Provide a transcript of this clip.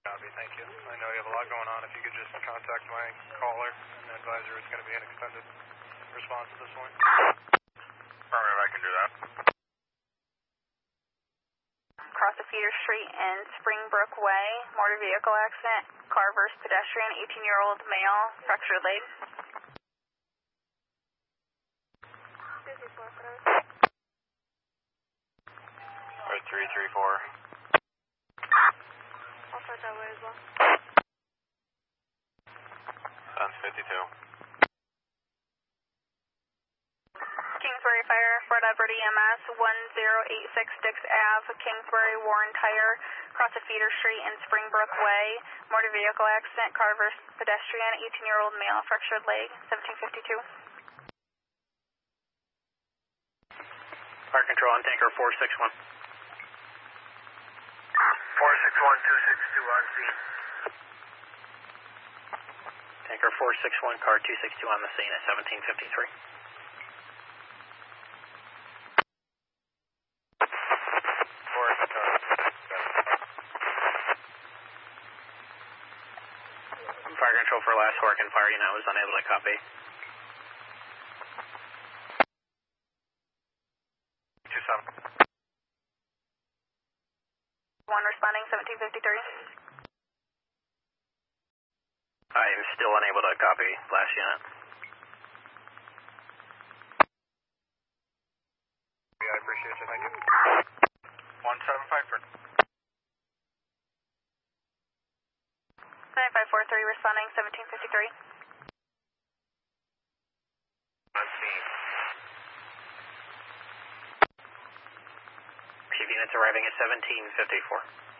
Copy, thank you. I know you have a lot going on. If you could just contact my caller and advise her it's going to be an extended response at this point. Affirmative, I can do that. Across the Feeder Street and Springbrook Way, motor vehicle accident, car versus pedestrian, 18-year-old male, fractured leg. Or 334. I'll start that way as well. Sounds 52. Kingsbury Fire, Fred Edward EMS, 1086 Dix Ave, Kingsbury, Warren Tire, across the Feeder Street and Springbrook Way, motor vehicle accident, car versus pedestrian, 18-year-old male, fractured leg, 1752. Fire control on tanker 461. 461-262 on scene. Tanker 461, car 262 on the scene at 1753. Fire control for last Horkin Fire unit was unable to copy. 27. One responding, 1753. I am still unable to copy last unit. Yeah, I appreciate you, thank you. 175 for 9543 responding, 1753. on scene. Receive units arriving at 1754.